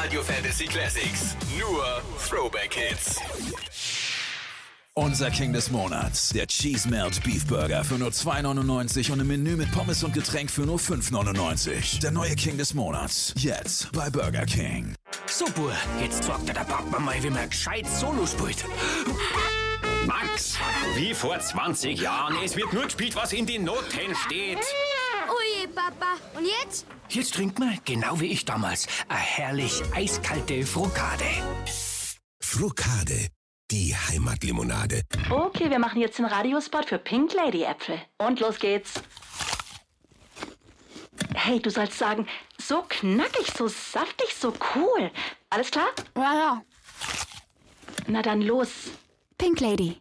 Radio Fantasy Classics. Nur Throwback Hits. Unser King des Monats, der Cheese Melt Beef Burger für nur 2,99 und im Menü mit Pommes und Getränk für nur 5,99. Der neue King des Monats, jetzt bei Burger King. So, Bur, jetzt sagt der Papa mal, wie man gescheit Solo spielt. Max, wie vor 20 Jahren, es wird nur gespielt, was in den Noten steht. Oje, Papa. Und jetzt? Jetzt trinkt man, genau wie ich damals, eine herrlich eiskalte Frukade. Frukade, die Heimatlimonade. Okay, wir machen jetzt den Radiospot für Pink Lady Äpfel. Und los geht's. Hey, du sollst sagen, so knackig, so saftig, so cool. Alles klar? Ja. Na dann los. Pink Lady.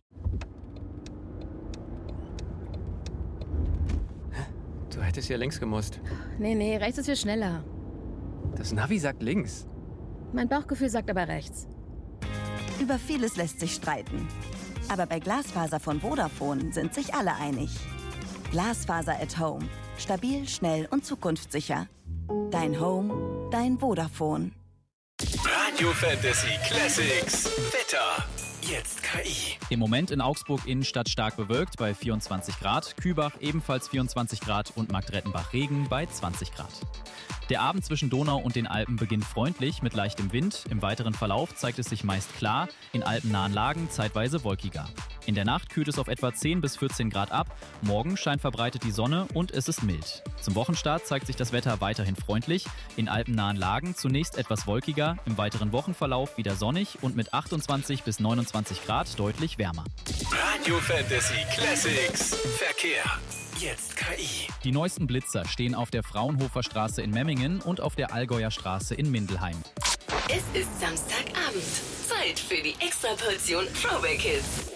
Du hättest ja links gemusst. Nee, rechts ist hier schneller. Das Navi sagt links. Mein Bauchgefühl sagt aber rechts. Über vieles lässt sich streiten. Aber bei Glasfaser von Vodafone sind sich alle einig. Glasfaser at Home. Stabil, schnell und zukunftssicher. Dein Home, dein Vodafone. Radio Fantasy Classics. Wetter. Jetzt KI. Im Moment in Augsburg Innenstadt stark bewölkt bei 24 Grad, Kübach ebenfalls 24 Grad und Marktrettenbach Regen bei 20 Grad. Der Abend zwischen Donau und den Alpen beginnt freundlich mit leichtem Wind. Im weiteren Verlauf zeigt es sich meist klar, in alpennahen Lagen zeitweise wolkiger. In der Nacht kühlt es auf etwa 10 bis 14 Grad ab. Morgen scheint verbreitet die Sonne und es ist mild. Zum Wochenstart zeigt sich das Wetter weiterhin freundlich. In alpennahen Lagen zunächst etwas wolkiger, im weiteren Wochenverlauf wieder sonnig und mit 28 bis 29 Grad deutlich wärmer. Radio Fantasy Classics. Verkehr. Jetzt KI. Die neuesten Blitzer stehen auf der Fraunhofer Straße in Memmingen und auf der Allgäuer Straße in Mindelheim. Es ist Samstagabend. Zeit für die Extraportion Throwback Hits.